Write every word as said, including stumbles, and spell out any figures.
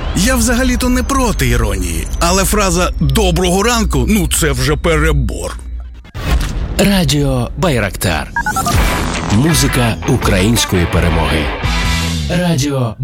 Я взагалі-то не проти іронії, але фраза «доброго ранку» – ну це вже перебор. Радіо Байрактар. Музика української перемоги. Радіо